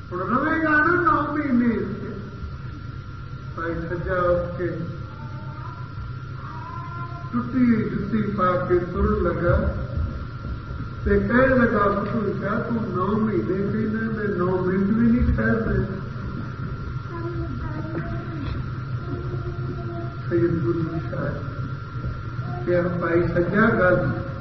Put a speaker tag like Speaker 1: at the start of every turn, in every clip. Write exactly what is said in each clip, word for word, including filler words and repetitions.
Speaker 1: ہوں رہے گا نا نو مہینے بھائی سجا اٹھ کے ٹوٹی جتی پا کے ترن لگا تے کہنے لگا تو کیا تو نو مہینے کہنا میں نو منٹ بھی نہیں ٹھہرتے سید گرو شاہ کیا بھائی سجا گل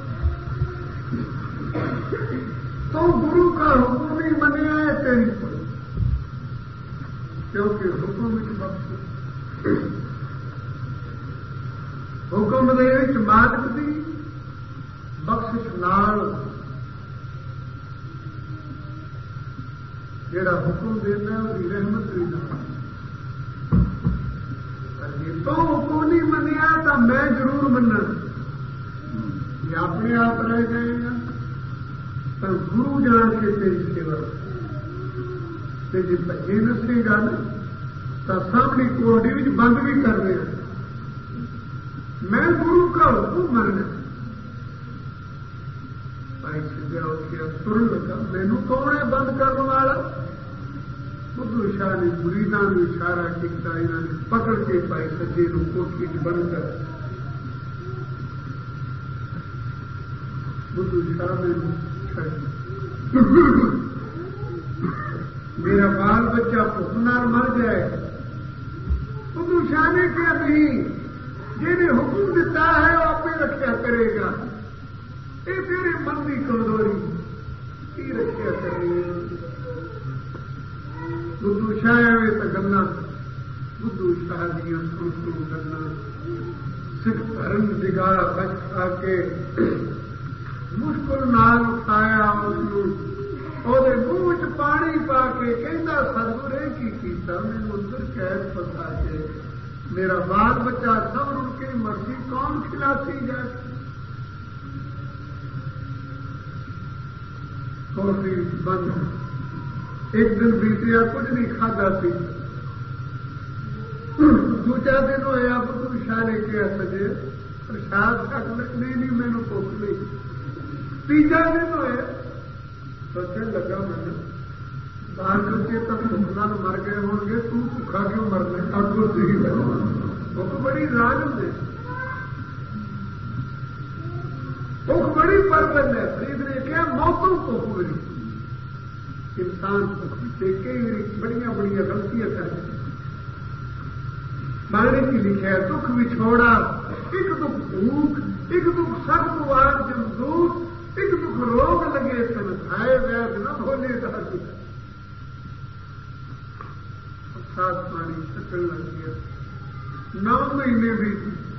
Speaker 1: تو گرو کا حکم نہیں منیا ہے تیری پڑی کیونکہ حکم بخش حکم دے مادک دی بخشش نال جڑا حکم دینا وہی رحمت بھی نہ تو حکم نہیں منیا تو میں ضرور منا یہ اپنے آپ رہ گئے گا تو گرو جان کے تیری سیوا جی بچے نسے گا نا تو سامنے کوڑی میں بند بھی کر رہے ہیں میں گرو کا حکم مننا بھائی سجا ہو کے ترن لگا مینو کون ہے بند کرنے والا بدھو شاہ نے مریداں نے اشارہ کیا انہوں نے پکڑ کے پائی سجے نو کوٹھی بند کر بدھو شاہ نے میرا بال بچہ پتنار مر جائے بدھو شاہ نے کیا نہیں جنہیں حکم دیتا ہے وہ آپ رکھیا کرے گا یہ تیرے من کی کمزوری کی رکھیا کرے گا بدھو شاہ آئے تو گلا بدھو شاہ دیا سن سن گلا سکھ دھرم جگاڑا بچ کھا کے مشکل نال اٹھایا اس منہ چ پانی پا کے کہنا سدگور کی کیتا مینو اندر قید پتا کے میرا بال بچہ سب رڑ کے مرضی کون کھلاتی جائے کوٹھی بند ایک دن بیتیا کچھ نہیں کھادا سی دوجا دن ہوا بدھو شاہ نے کیا سجے پرشاد تک نہیں نہیں مینو بھوک نہیں تیجا دن ہوا سوچن لگا میں بال بچے تک بھوک نال مر گئے ہو گے تکا کیوں مرنا اگو سی بھوک بڑی راج ہوں بھوک بڑی پربند ہے فرید نے کیا موتوں کو ہوئی انسان دیکھے بڑی بڑی غلطیاں کر مانے کی لکھا ہے دکھ بچھوڑا ایک دکھ بھوک ایک دکھ سخت وار جمدوت ایک دکھ روگ لگے تن کھائے وید نہ بھولے دادی سات پانی چکن لگ گیا نو مہینے بھی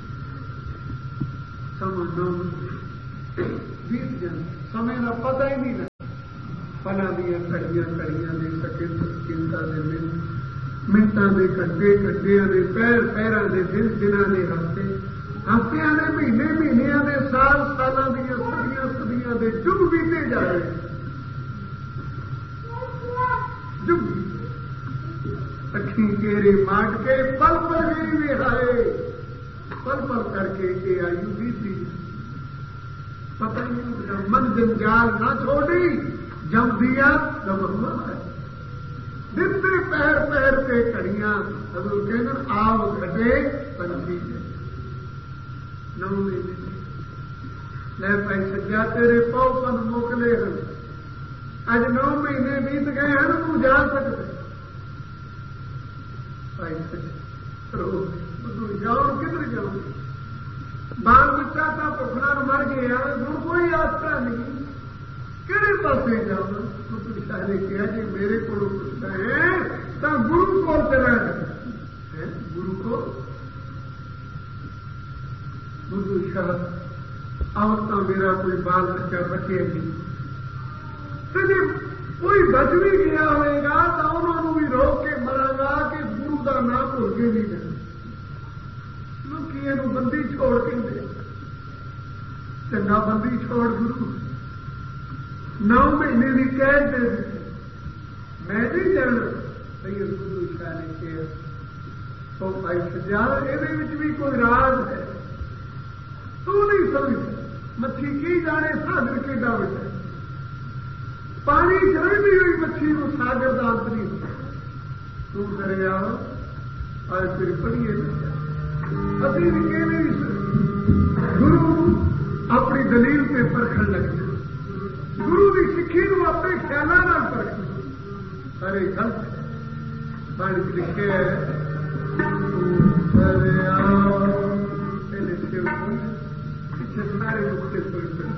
Speaker 1: سمجھ نو بیت جائیں سمے کا پتا ہی نہیں لگا پلا دیا کڑیاں کڑیاں دے سکے چنتا دے منٹاں دے گھنٹے گھنٹیاں دے پیر پیراں دے دن دناں دے ہفتے ہفتیاں دے مہینے مہینیاں دے سال سالاں دیا صدیاں صدیاں دے جگ بیتے جا رہے جگ اکھی چہرے ماٹ کے پل پل گئی میں آئے پل پل کر کے یہ آیو بیتی پتہ نہیں من جنجال نہ چھوڑی جم دیا جب ہوا ہے دن سے پیر پیر سے کڑیاں حضور کہنا آو گھٹے پنچھی نو مہینے لے پائی سجا تیرے پاؤ پن موکلے ہیں اج نو مہینے بیت گئے ہیں تو جا سکتے پائی سجا جاؤ کدھر جاؤ بال بچہ تھا پکڑا مر گیا ہوں کوئی آسرا نہیں کہڑے پاسے جاؤں بدھو شاہ نے کیا جی میرے کو پوچھتا ہے تو گرو کو چلا جائے گرو کو بدھو شاہ اب تو میرا کوئی بال بچہ بچے نہیں کوئی بچ بھی گیا ہوئے گا تو انہوں نے بھی روک کے مرا گا کہ گرو کا نام بھول کے نہیں جانا یہ بندی چھوڑ کے دے چنگا بندی چھوڑ گرو نو مہینے کی قید دے دیتے میں نہیں جانا سید بدھو شاہ نے کیا تو بھائی سجا یہ بھی کوئی راز ہے تو نہیں سمجھ مچھی کی جانے ساگر کے ڈاوٹ ہے پانی چڑھتی ہوئی مچھی کو ساگر کا انت نہیں کرے آ آج پھر پڑھیے ابھی بھی کہ گرو اپنی دلیل پہ پرکھن لگ جائے گرو کی سکھی نو اپنے خیالوں پرکھ ارے غلط بڑھ لکھے پیچھے سارے نقطے